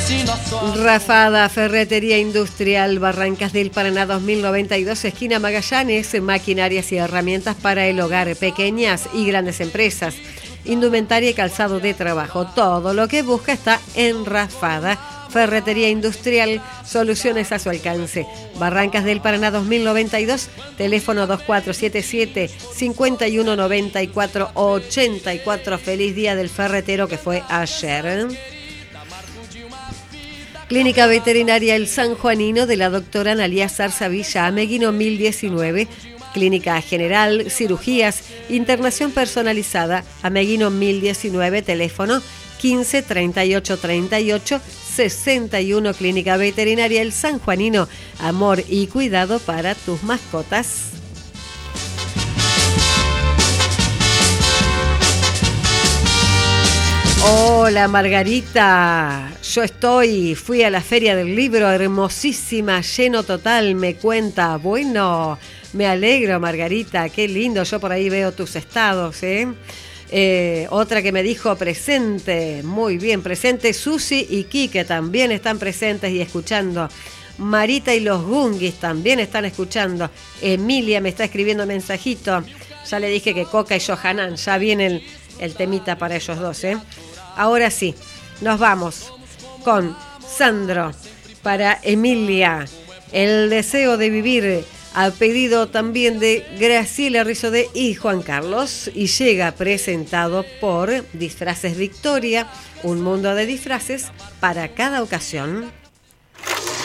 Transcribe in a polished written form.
Rafada, Ferretería Industrial, Barrancas del Paraná 2092, esquina Magallanes, maquinarias y herramientas para el hogar, pequeñas y grandes empresas, indumentaria y calzado de trabajo. Todo lo que busca está en Rafada, Ferretería Industrial, soluciones a su alcance. Barrancas del Paraná 2092, teléfono 2477-5194-84. Feliz Día del Ferretero, que fue ayer. Clínica Veterinaria El San Juanino, de la doctora Analía Zarza Villa, Ameguino 1019. Clínica General, cirugías, internación personalizada, Ameguino 1019, teléfono 15 38 38 61. Clínica Veterinaria El San Juanino, amor y cuidado para tus mascotas. Hola Margarita, fui a la Feria del Libro, hermosísima, lleno total, me cuenta. Bueno, me alegro Margarita, qué lindo, yo por ahí veo tus estados, otra que me dijo presente, muy bien, presente Susi y Quique también están presentes y escuchando. Marita y los Gungis también están escuchando. Emilia me está escribiendo mensajito, ya le dije que Coca y Johanan, ya viene el temita para ellos dos, Ahora sí, nos vamos con Sandro para Emilia, El deseo de vivir, a pedido también de Graciela Rizodé y Juan Carlos, y llega presentado por Disfraces Victoria, un mundo de disfraces para cada ocasión.